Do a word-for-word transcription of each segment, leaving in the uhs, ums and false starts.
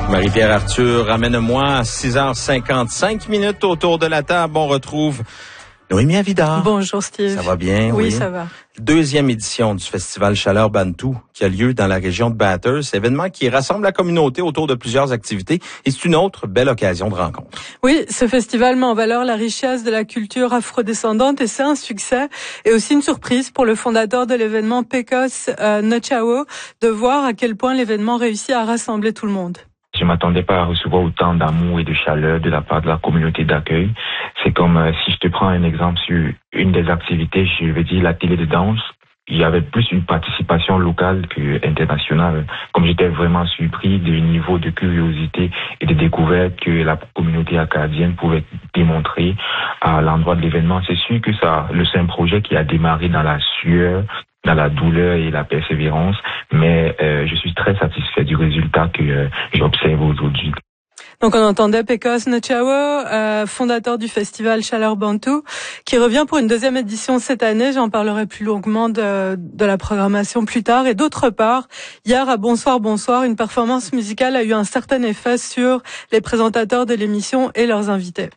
Marie-Pierre Arthur, ramène-moi à six heures cinquante-cinq minutes autour de la table. On retrouve Noémie Avidard. Bonjour Steve. Ça va bien? Oui, oui, ça va. Deuxième édition du Festival Chaleur Bantou qui a lieu dans la région de Bathurst. Événement qui rassemble la communauté autour de plusieurs activités et c'est une autre belle occasion de rencontre. Oui, ce festival met en valeur la richesse de la culture afrodescendante et c'est un succès et aussi une surprise pour le fondateur de l'événement Pecos euh, Nchawo de voir à quel point l'événement réussit à rassembler tout le monde. Je m'attendais pas à recevoir autant d'amour et de chaleur de la part de la communauté d'accueil. C'est comme euh, si je te prends un exemple sur une des activités, je veux dire la télé de danse. Il y avait plus une participation locale que internationale. Comme j'étais vraiment surpris du niveau de curiosité et de découverte que la communauté acadienne pouvait démontrer à l'endroit de l'événement. C'est sûr que ça, le c'est un projet qui a démarré dans la sueur, dans la douleur et la persévérance, mais euh, je suis très satisfait du résultat que euh, j'observe aujourd'hui. Donc on entendait Pecos Nchawo, euh, fondateur du festival Chaleur Bantou, qui revient pour une deuxième édition cette année. J'en parlerai plus longuement de, de la programmation plus tard. Et d'autre part, hier à Bonsoir Bonsoir, une performance musicale a eu un certain effet sur les présentateurs de l'émission et leurs invités.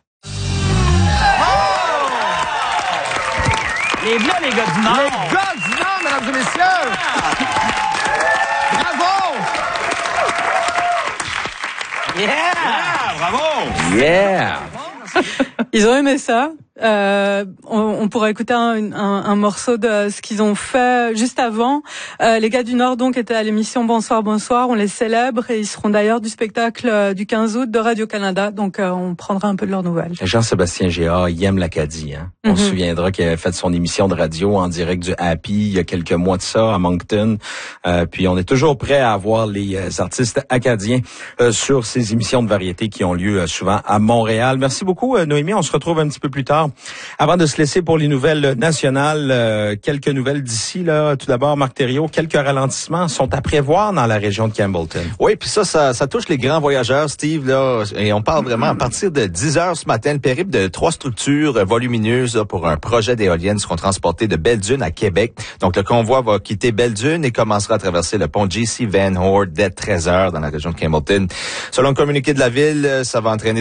Les Bleus, les gars du Nord! Les gars du Nord, mesdames et messieurs! Bravo! Yeah! Yeah! Bravo! Yeah! Ils ont aimé ça. Euh, on, on pourra écouter un, un, un morceau de ce qu'ils ont fait juste avant. Euh, les gars du Nord donc étaient à l'émission Bonsoir Bonsoir. On les célèbre et ils seront d'ailleurs du spectacle du quinze août de Radio-Canada. Donc euh, on prendra un peu de leurs nouvelles. Jean-Sébastien Géard, il aime l'Acadie. Hein? Mm-hmm. On se souviendra qu'il avait fait son émission de radio en direct du Happy il y a quelques mois de ça à Moncton. Euh, puis on est toujours prêt à avoir les euh, artistes acadiens euh, sur ces émissions de variété qui ont lieu euh, souvent à Montréal. Merci beaucoup euh, Noémie. On se retrouve un petit peu plus tard. Avant de se laisser pour les nouvelles nationales, euh, quelques nouvelles d'ici. Là, tout d'abord, Marc Thériault, quelques ralentissements sont à prévoir dans la région de Campbellton. Oui, puis ça, ça, ça touche les grands voyageurs, Steve. Là, et on parle vraiment à partir de dix heures ce matin. Le périple de trois structures volumineuses là, pour un projet d'éoliennes seront transportées de Belle-Dune à Québec. Donc, le convoi va quitter Belle-Dune et commencera à traverser le pont J C Van Hoort dès treize heures dans la région de Campbellton. Selon le communiqué de la ville, ça va entraîner